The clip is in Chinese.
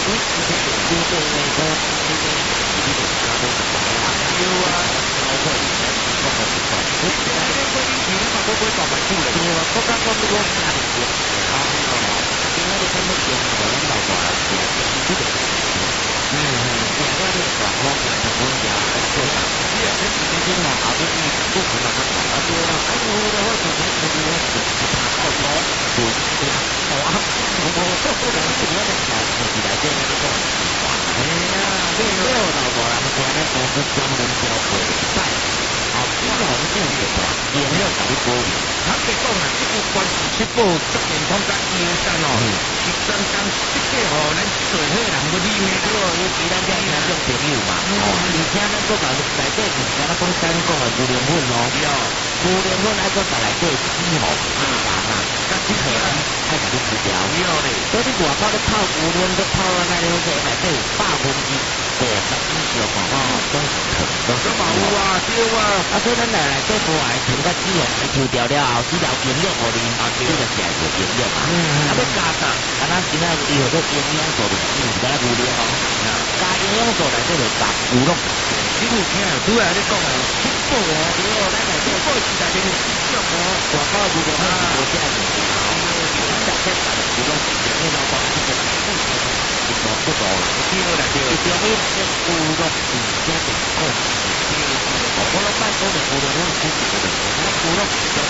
你之前有做过那个这个你的家都是白啊？有啊，包括以前提供的这种，我现在这个以前嘛，我会搞蛮久的，对啊，我刚刚这个家里边啊，因为你看那边我们老多了，这个。嗯，两个那个广告讲的不一样，对吧？是啊，这几天就嘛，好多地不可能啊，对啦，哎呦，我的天，好多，对对啊，哇，我讲主要的讲就是来这个讲，哎呀，这个老多人讲的都是专门教会赛，啊，这个好像这样子的，也没有搞过。他别讲啊，这个关系去报足健康甲医生哦，是专工设计吼，咱做伙人个里面个，尤其咱这样种朋友嘛，哦，而且咱个搞内底唔是咱讲单讲的牛奶粉哦，牛奶粉还个来内底起吼，啊，甲这个还甲你治疗，所以你外口咧泡牛奶都泡到那里去，内底有100%对，十以上嘛，吼，都是糖，都是嘛有啊，对啊，啊，所以咱内底无爱糖甲脂肪来抽掉了后，只要营养互你，啊，这个是爱做营养嘛，啊，要加啥？啊，咱今仔有好多营养素的，加牛奶哦，加营养素内底就加牛肉。你有听啊？拄仔你讲啊，七宝哦，对哦，咱内底宝是内底有四种哦，外口牛奶粉是无这样子的哦，咱内底加的牛肉，你老讲这个不多不多啦，对啦对，一条鱼这牛肉这个够，我老板说的牛肉是几个的，那牛肉。